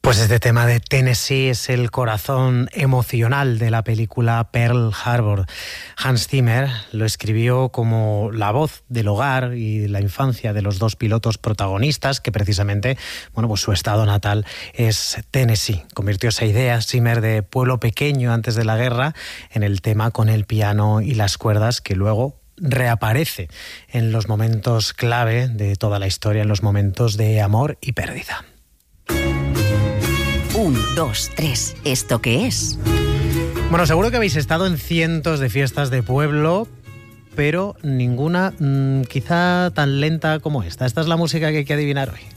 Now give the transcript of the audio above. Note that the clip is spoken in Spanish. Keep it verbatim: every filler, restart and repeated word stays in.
Pues este tema de Tennessee es el corazón emocional de la película Pearl Harbor. Hans Zimmer lo escribió como la voz del hogar y la infancia de los dos pilotos protagonistas, que precisamente, bueno, pues su estado natal es Tennessee. Convirtió esa idea, Zimmer, de pueblo pequeño antes de la guerra, en el tema con el piano y las cuerdas, que luego reaparece en los momentos clave de toda la historia, en los momentos de amor y pérdida. Un, dos, tres. ¿Esto qué es? Bueno, seguro que habéis estado en cientos de fiestas de pueblo, pero ninguna mmm, quizá tan lenta como esta. Esta es la música que hay que adivinar hoy.